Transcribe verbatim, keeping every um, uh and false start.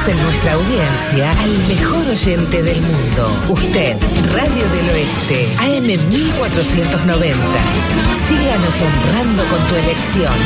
Elegimos en nuestra audiencia al mejor oyente del mundo. Usted, Radio del Oeste, A M mil cuatrocientos noventa. Síganos honrando con tu elección.